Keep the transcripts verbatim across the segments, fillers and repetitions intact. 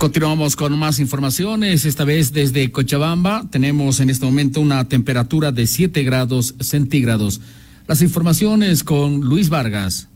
Continuamos con más informaciones, esta vez desde Cochabamba. Tenemos en este momento una temperatura de siete grados centígrados. Las informaciones con Luis Vargas.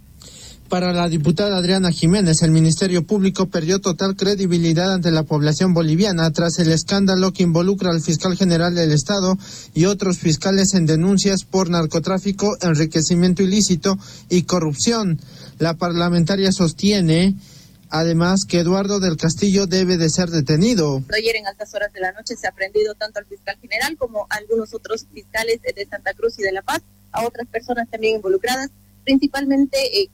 Para la diputada Adriana Jiménez, el Ministerio Público perdió total credibilidad ante la población boliviana tras el escándalo que involucra al fiscal general del Estado y otros fiscales en denuncias por narcotráfico, enriquecimiento ilícito y corrupción. La parlamentaria sostiene además que Eduardo del Castillo debe de ser detenido. Ayer en altas horas de la noche se ha aprendido tanto al fiscal general como a algunos otros fiscales de Santa Cruz y de La Paz, a otras personas también involucradas, principalmente eh,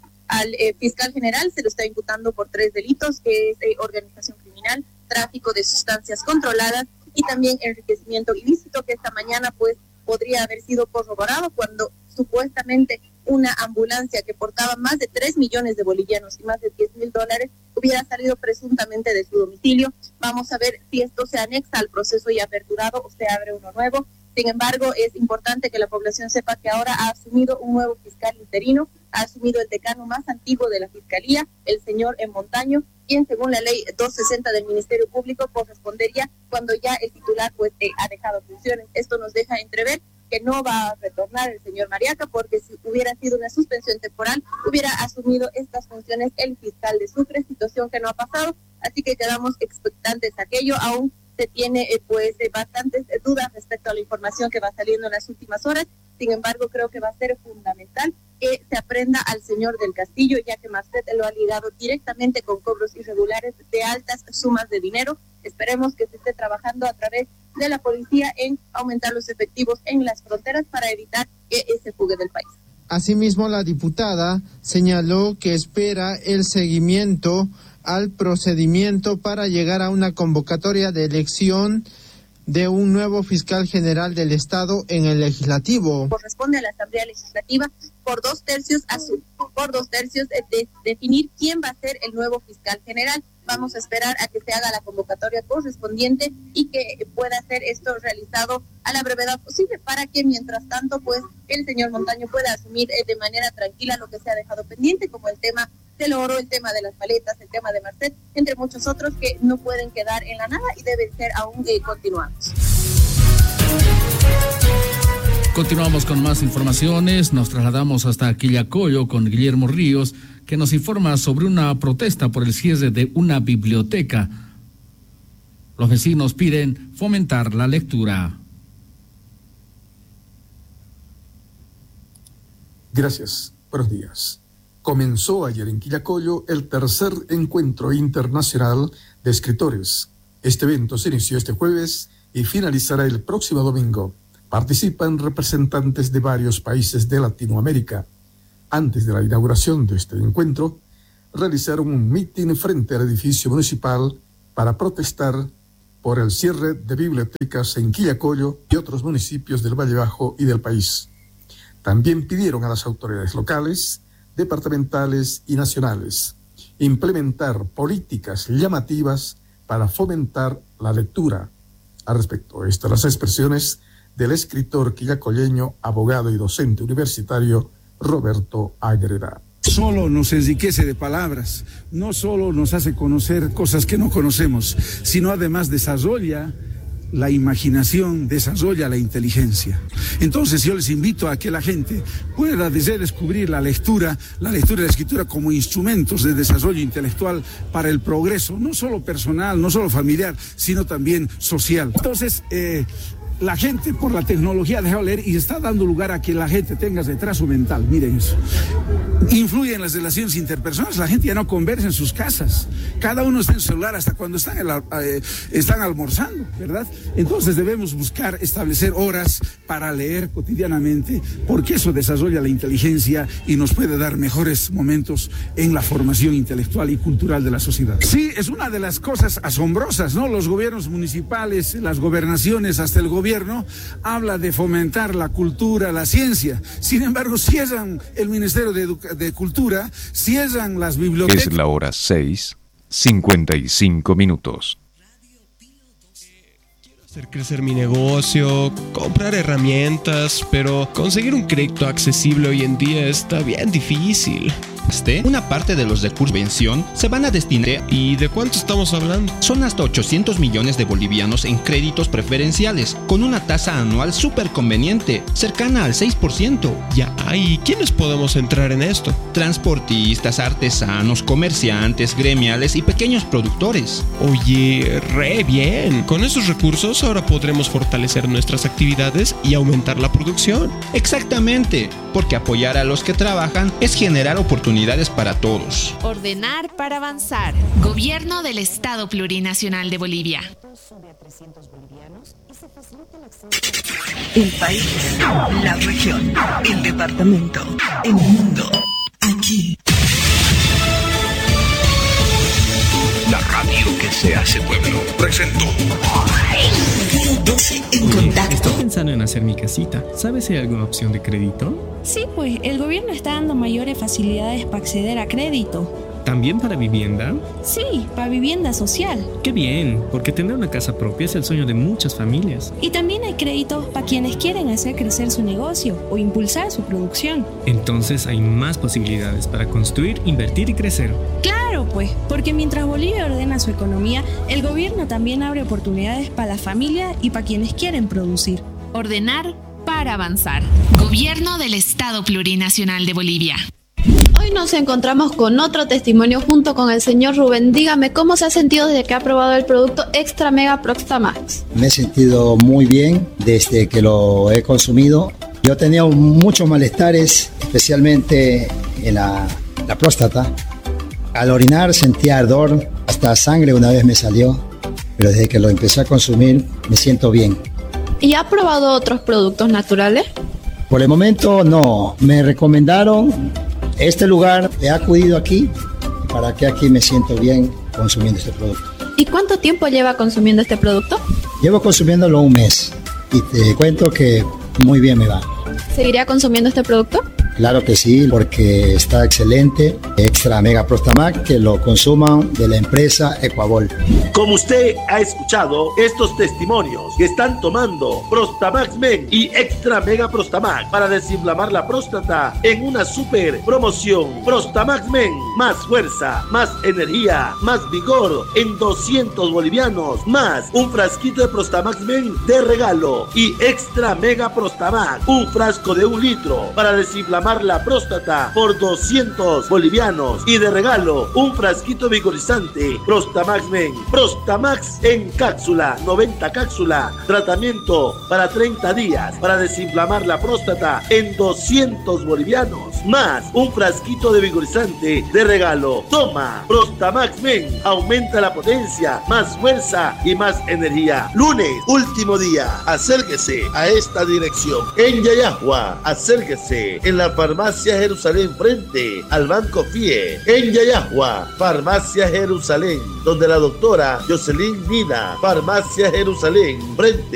al eh, fiscal general se lo está imputando por tres delitos, que es eh, organización criminal, tráfico de sustancias controladas y también enriquecimiento ilícito, que esta mañana pues podría haber sido corroborado cuando supuestamente una ambulancia que portaba más de tres millones de bolivianos y más de diez mil dólares hubiera salido presuntamente de su domicilio. Vamos a ver si esto se anexa al proceso ya aperturado o se abre uno nuevo. Sin embargo, es importante que la población sepa que ahora ha asumido un nuevo fiscal interino, ha asumido el decano más antiguo de la Fiscalía, el señor M. Montaño, quien según la ley doscientos sesenta del Ministerio Público correspondería cuando ya el titular pues eh, ha dejado funciones. Esto nos deja entrever que no va a retornar el señor Mariaca, porque si hubiera sido una suspensión temporal, hubiera asumido estas funciones el fiscal de Sucre, situación que no ha pasado, así que quedamos expectantes a aquello. Aún se tiene eh, pues eh, bastantes eh, dudas respecto a la información que va saliendo en las últimas horas. Sin embargo, creo que va a ser fundamental que se aprenda al señor del Castillo, ya que Marcet lo ha ligado directamente con cobros irregulares de altas sumas de dinero. Esperemos que se esté trabajando a través de la policía en aumentar los efectivos en las fronteras para evitar que se fugue del país. Asimismo, la diputada señaló que espera el seguimiento al procedimiento para llegar a una convocatoria de elección de un nuevo fiscal general del Estado en el legislativo. Corresponde a la Asamblea Legislativa por dos tercios a su, por dos tercios de, de definir quién va a ser el nuevo fiscal general. Vamos a esperar a que se haga la convocatoria correspondiente y que pueda ser esto realizado a la brevedad posible para que mientras tanto pues el señor Montaño pueda asumir eh, de manera tranquila lo que se ha dejado pendiente, como el tema del oro, el tema de las paletas, el tema de Marcet, entre muchos otros que no pueden quedar en la nada y deben ser aún eh, continuados. Continuamos con más informaciones, nos trasladamos hasta Quillacollo con Guillermo Ríos, que nos informa sobre una protesta por el cierre de una biblioteca. Los vecinos piden fomentar la lectura. Gracias, buenos días. Comenzó ayer en Quillacollo el tercer encuentro internacional de escritores. Este evento se inició este jueves y finalizará el próximo domingo. Participan representantes de varios países de Latinoamérica. Antes de la inauguración de este encuentro, realizaron un mitin frente al edificio municipal para protestar por el cierre de bibliotecas en Quillacollo y otros municipios del Valle Bajo y del país. También pidieron a las autoridades locales, departamentales y nacionales implementar políticas llamativas para fomentar la lectura. Al respecto, estas las expresiones del escritor quillacolleño, abogado y docente universitario Roberto Agreda. Solo nos enriquece de palabras, no solo nos hace conocer cosas que no conocemos, sino además desarrolla la imaginación, desarrolla la inteligencia. Entonces yo les invito a que la gente pueda redescubrir la lectura, la lectura y la escritura como instrumentos de desarrollo intelectual para el progreso, no solo personal, no solo familiar, sino también social. Entonces, eh, la gente por la tecnología ha dejado de leer y está dando lugar a que la gente tenga retraso mental. Miren eso. Influye en las relaciones interpersonales. La gente ya no conversa en sus casas. Cada uno está en su celular hasta cuando están, el, eh, están almorzando, ¿verdad? Entonces debemos buscar establecer horas para leer cotidianamente, porque eso desarrolla la inteligencia y nos puede dar mejores momentos en la formación intelectual y cultural de la sociedad. Sí, es una de las cosas asombrosas, ¿no? Los gobiernos municipales, las gobernaciones, hasta el gobierno gobierno habla de fomentar la cultura, la ciencia. Sin embargo, cierran el Ministerio de, Edu- de Cultura, cierran las bibliotecas. Es la hora seis, cincuenta y cinco minutos. Quiero hacer crecer mi negocio, comprar herramientas, pero conseguir un crédito accesible hoy en día está bien difícil. Una parte de los recursos de subvención se van a destinar. ¿Y de cuánto estamos hablando? Son hasta ochocientos millones de bolivianos en créditos preferenciales, con una tasa anual súper conveniente, cercana al seis por ciento. Ya, ¿y quiénes podemos entrar en esto? Transportistas, artesanos, comerciantes, gremiales y pequeños productores. Oye, re bien. Con esos recursos ahora podremos fortalecer nuestras actividades y aumentar la producción. Exactamente, porque apoyar a los que trabajan es generar oportunidades para todos. Ordenar para avanzar. Gobierno del Estado Plurinacional de Bolivia. El país, la región, el departamento, el mundo. Aquí. La radio que se hace pueblo presentó. doce en contacto. Estoy pensando en hacer mi casita. ¿Sabes si hay alguna opción de crédito? Sí, pues el gobierno está dando mayores facilidades para acceder a crédito. ¿También para vivienda? Sí, para vivienda social. ¡Qué bien! Porque tener una casa propia es el sueño de muchas familias. Y también hay créditos para quienes quieren hacer crecer su negocio o impulsar su producción. Entonces hay más posibilidades para construir, invertir y crecer. Claro, pues, porque mientras Bolivia ordena su economía, el gobierno también abre oportunidades para la familia y para quienes quieren producir. Ordenar para avanzar. Gobierno del Estado Plurinacional de Bolivia. Hoy nos encontramos con otro testimonio junto con el señor Rubén. Dígame, ¿cómo se ha sentido desde que ha probado el producto Extra Mega Prostamax? Me he sentido muy bien desde que lo he consumido. Yo tenía muchos malestares, especialmente en la, la próstata. Al orinar sentía ardor, hasta sangre una vez me salió, pero desde que lo empecé a consumir me siento bien. ¿Y ha probado otros productos naturales? Por el momento no, me recomendaron este lugar, he acudido aquí para que aquí me siento bien consumiendo este producto. ¿Y cuánto tiempo lleva consumiendo este producto? Llevo consumiéndolo un mes y te cuento que muy bien me va. ¿Seguiría consumiendo este producto? Claro que sí, porque está excelente. Extra Mega Prostamax, que lo consuman de la empresa Ecuabol. Como usted ha escuchado, estos testimonios que están tomando Prostamax Men y Extra Mega Prostamax para desinflamar la próstata en una super promoción. Prostamax Men, más fuerza, más energía, más vigor en doscientos bolivianos, más un frasquito de Prostamax Men de regalo y Extra Mega Prostamax, un frasco de un litro para desinflamar la próstata por doscientos bolivianos y de regalo un frasquito vigorizante Prostamax Men. Prostamax en cápsula, noventa cápsulas, tratamiento para treinta días para desinflamar la próstata en doscientos bolivianos, más un frasquito de vigorizante de regalo. Toma Prostamax Men, aumenta la potencia, más fuerza y más energía. Lunes, último día, acérquese a esta dirección en Yayahua, acérquese en la Farmacia Jerusalén frente al Banco F I E en Yayahua, Farmacia Jerusalén, donde la doctora Jocelyn Mina, Farmacia Jerusalén frente